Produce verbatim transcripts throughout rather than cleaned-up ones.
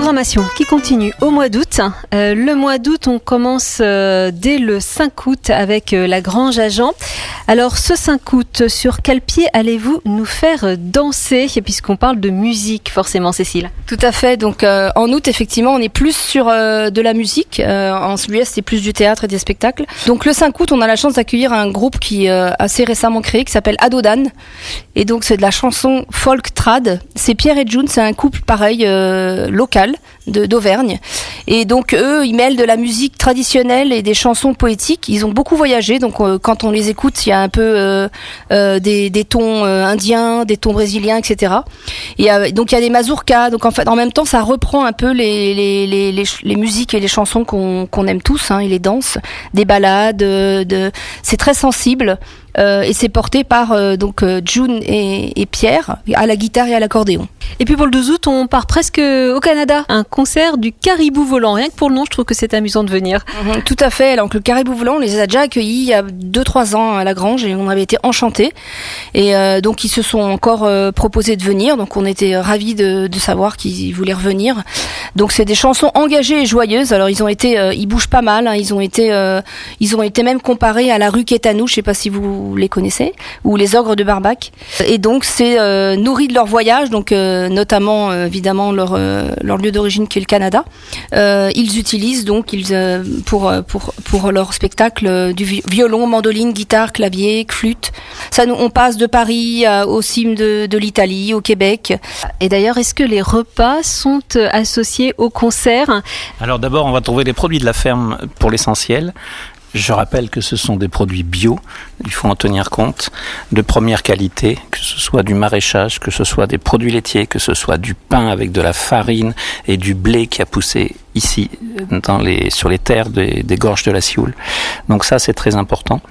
programmation qui continue au mois d'août. Euh, le mois d'août, on commence euh, dès le cinq août avec euh, la Grange à Jean. Alors ce cinq août, sur quel pied allez-vous nous faire danser, puisqu'on parle de musique forcément, Cécile? Tout à fait, donc euh, en août effectivement on est plus sur euh, de la musique, euh, en juillet c'est plus du théâtre et des spectacles. Donc le cinq août on a la chance d'accueillir un groupe qui est euh, assez récemment créé, qui s'appelle Adodan, et donc c'est de la chanson folk trad. C'est Pierre et June, c'est un couple pareil euh, local de, d'Auvergne, et donc eux ils mêlent de la musique traditionnelle et des chansons poétiques. Ils ont beaucoup voyagé, donc euh, quand on les écoute il y a un peu euh, euh, des, des tons euh, indiens, des tons brésiliens, et cetera. Et euh, donc il y a des mazurkas, donc en fait en même temps ça reprend un peu les les les les, les musiques et les chansons qu'on qu'on aime tous, hein, et les danses, des ballades, de, de c'est très sensible. Euh, et c'est porté par euh, donc euh, June et, et Pierre à la guitare et à l'accordéon. Et puis pour le douze août, on part presque au Canada. Un concert du Caribou Volant. Rien que pour le nom, je trouve que c'est amusant de venir. Mmh, tout à fait. Donc le Caribou Volant, on les a déjà accueillis il y a deux trois ans à la Grange et on avait été enchantés. Et euh, donc ils se sont encore euh, proposés de venir. Donc on était ravis de, de savoir qu'ils voulaient revenir. Donc c'est des chansons engagées et joyeuses. Alors ils ont été, euh, ils bougent pas mal. Hein. Ils ont été, euh, ils ont été même comparés à la rue Quétanou. Je sais pas si vous vous les connaissez, ou les Ogres de Barbac. Et donc c'est euh, nourri de leur voyage, donc euh, notamment euh, évidemment leur euh, leur lieu d'origine qui est le Canada. Euh, ils utilisent donc ils euh, pour pour pour leur spectacle euh, du violon, mandoline, guitare, clavier, flûte. Ça nous on passe de Paris à, aux cimes de de l'Italie, au Québec. Et d'ailleurs, est-ce que les repas sont associés au concert? Alors d'abord, on va trouver des produits de la ferme pour l'essentiel. Je rappelle que ce sont des produits bio, il faut en tenir compte, de première qualité, que ce soit du maraîchage, que ce soit des produits laitiers, que ce soit du pain avec de la farine et du blé qui a poussé ici dans les, sur les terres des, des gorges de la Sioule. Donc ça, c'est très important.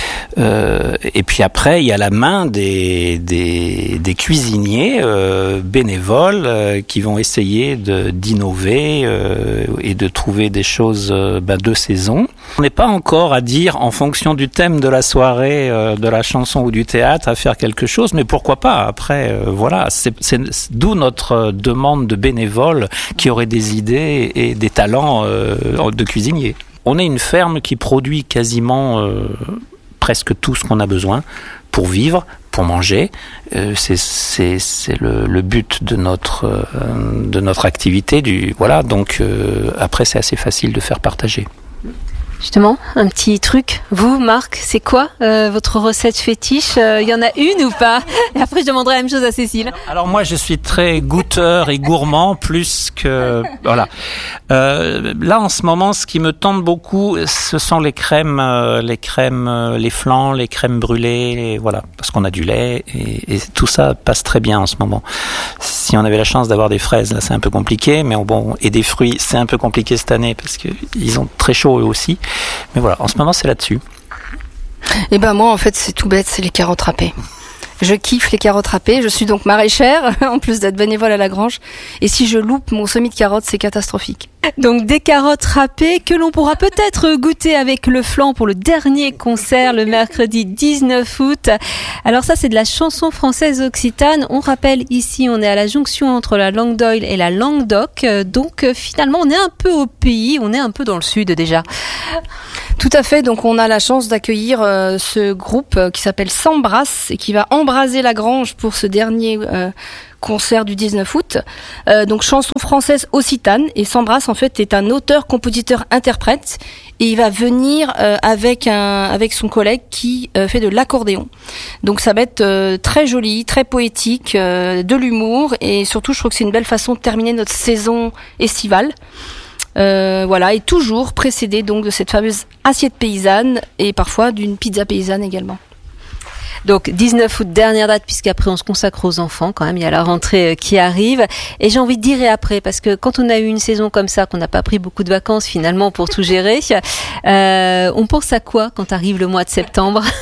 Euh, et puis après, il y a la main des, des, des cuisiniers euh, bénévoles euh, qui vont essayer de, d'innover euh, et de trouver des choses euh, bah, de saison. On n'est pas encore à dire, en fonction du thème de la soirée, euh, de la chanson ou du théâtre, à faire quelque chose, mais pourquoi pas? Après, euh, voilà, c'est, c'est, c'est d'où notre demande de bénévoles qui auraient des idées et des talents euh, de cuisiniers. On est une ferme qui produit quasiment euh, presque tout ce qu'on a besoin pour vivre, pour manger. Euh, c'est c'est c'est le, le but de notre euh, de notre activité. Du voilà. Donc euh, après, c'est assez facile de faire partager. Justement, un petit truc. Vous, Marc, c'est quoi euh, votre recette fétiche? Il euh, y en a une ou pas? Et après, je demanderai la même chose à Cécile. Alors, alors moi, je suis très goûteur et gourmand, plus que... Voilà. Euh, là, en ce moment, ce qui me tente beaucoup, ce sont les crèmes, euh, les crèmes, euh, les flancs, les crèmes brûlées, et voilà. Parce qu'on a du lait, et, et tout ça passe très bien en ce moment. Si on avait la chance d'avoir des fraises, là, c'est un peu compliqué, mais bon, et des fruits, c'est un peu compliqué cette année, parce que ils ont très chaud eux aussi. Mais voilà, en ce moment, c'est là-dessus. Et ben moi, en fait, c'est tout bête, c'est les carottes râpées. Je kiffe les carottes râpées. Je suis donc maraîchère, en plus d'être bénévole à la Grange. Et si je loupe mon semis de carottes, c'est catastrophique. Donc des carottes râpées que l'on pourra peut-être goûter avec le flan pour le dernier concert le mercredi dix-neuf août. Alors ça, c'est de la chanson française occitane. On rappelle ici, on est à la jonction entre la Langue d'Oil et la Languedoc. Donc finalement, on est un peu au pays, on est un peu dans le sud déjà. Tout à fait, donc on a la chance d'accueillir euh, ce groupe euh, qui s'appelle S'Embrasse et qui va embraser la Grange pour ce dernier euh, concert du dix-neuf août. Euh, donc chanson française occitane, et S'Embrasse en fait est un auteur, compositeur, interprète, et il va venir euh, avec un avec son collègue qui euh, fait de l'accordéon. Donc ça va être euh, très joli, très poétique, euh, de l'humour, et surtout je trouve que c'est une belle façon de terminer notre saison estivale. Euh, voilà, et toujours précédé donc de cette fameuse assiette paysanne et parfois d'une pizza paysanne également. Donc dix-neuf août, dernière date, puisqu'après on se consacre aux enfants quand même, il y a la rentrée qui arrive. Et j'ai envie de dire et après, parce que quand on a eu une saison comme ça, qu'on n'a pas pris beaucoup de vacances finalement pour tout gérer, euh, on pense à quoi quand arrive le mois de septembre?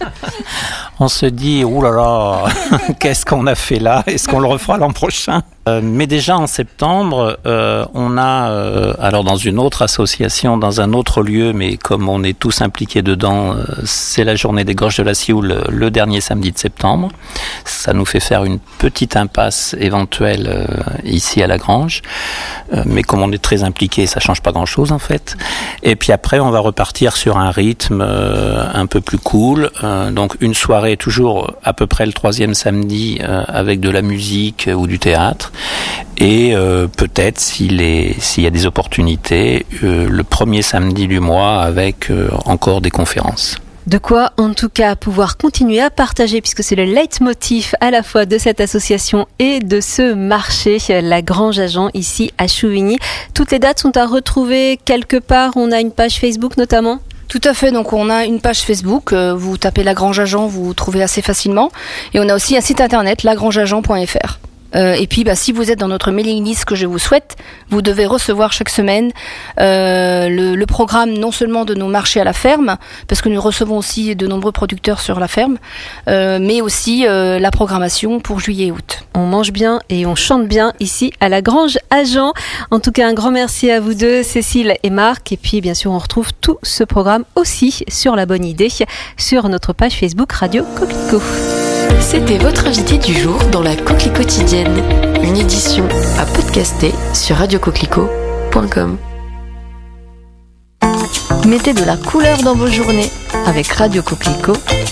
On se dit, ouh là là, qu'est-ce qu'on a fait là? Est-ce qu'on le refera l'an prochain? euh, Mais déjà en septembre, euh, on a, euh, alors dans une autre association, dans un autre lieu, mais comme on est tous impliqués dedans, euh, c'est la journée des Gorges de la Sioule, le dernier samedi de septembre. Ça nous fait faire une petite impasse éventuelle euh, ici à la Grange. Euh, mais comme on est très impliqués, ça change pas grand-chose en fait. Et puis après, on va repartir sur un rythme euh, un peu plus cool. Euh, donc une soirée toujours à peu près le troisième samedi euh, avec de la musique ou du théâtre. Et euh, peut-être s'il est, s'il y a des opportunités, euh, le premier samedi du mois avec euh, encore des conférences. De quoi, en tout cas, pouvoir continuer à partager, puisque c'est le leitmotiv à la fois de cette association et de ce marché, la Grange à Jean, ici à Chouvigny. Toutes les dates sont à retrouver quelque part. On a une page Facebook notamment. Tout à fait, donc on a une page Facebook, euh, vous tapez La Grange à Jean, vous trouvez assez facilement. Et on a aussi un site internet, lagrangeagent point f r. Euh, et puis, bah, si vous êtes dans notre mailing list que je vous souhaite, vous devez recevoir chaque semaine euh, le, le programme non seulement de nos marchés à la ferme, parce que nous recevons aussi de nombreux producteurs sur la ferme, euh, mais aussi euh, la programmation pour juillet et août. On mange bien et on chante bien ici à la Grange à Jean. En tout cas, un grand merci à vous deux, Cécile et Marc. Et puis, bien sûr, on retrouve tout ce programme aussi sur La Bonne Idée, sur notre page Facebook Radio Coquelicot. C'était votre invité du jour dans la Coquelicot quotidienne, une édition à podcaster sur radio coquelicot point com. Mettez de la couleur dans vos journées avec Radio Coquelicot